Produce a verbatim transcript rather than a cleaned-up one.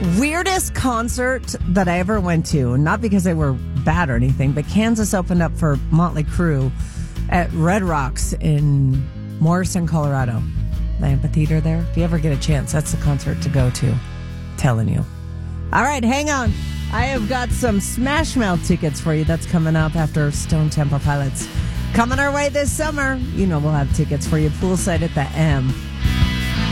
Weirdest concert that I ever went to, not because they were bad or anything, but Kansas opened up for Motley Crue at Red Rocks in Morrison, Colorado. The amphitheater there. If you ever get a chance, that's the concert to go to. Telling you. All right, hang on. I have got some Smash Mouth tickets for you. That's coming up after Stone Temple Pilots. Coming our way this summer. You know we'll have tickets for you poolside at the M.